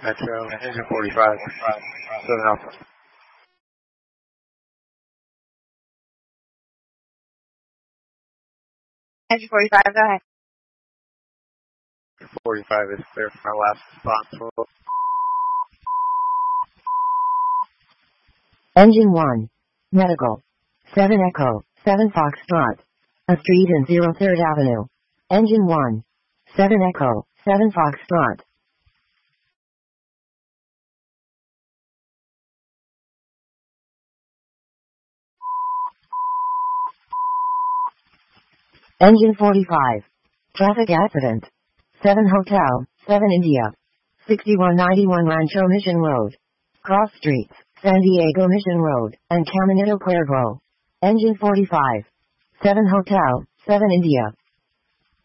Metro, engine 45, 7 Alpha. Engine 45, go ahead. 45 is clear for my last response. Engine 1. Medical. 7 Echo, 7 Foxtrot. A street in 03rd Avenue. Engine 1. 7 Echo, 7 Foxtrot. Engine 45. Traffic accident. 7 Hotel, 7 India. 6191 Rancho Mission Road. Cross Streets, San Diego Mission Road, and Caminito Cuervo. Engine 45. 7 Hotel, 7 India.